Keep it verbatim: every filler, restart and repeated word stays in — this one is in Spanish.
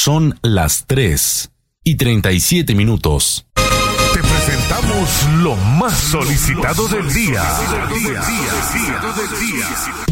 Son las tres y treinta y siete minutos. Te presentamos lo más solicitado del día.